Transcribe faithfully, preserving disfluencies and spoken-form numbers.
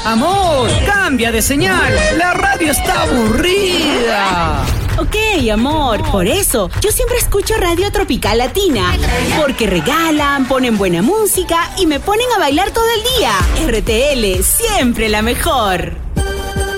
Amor, cambia de señal. La radio está aburrida. Ok, amor, por eso yo siempre escucho Radio Tropical Latina, porque regalan, ponen buena música y me ponen a bailar todo el día. R T L, siempre la mejor.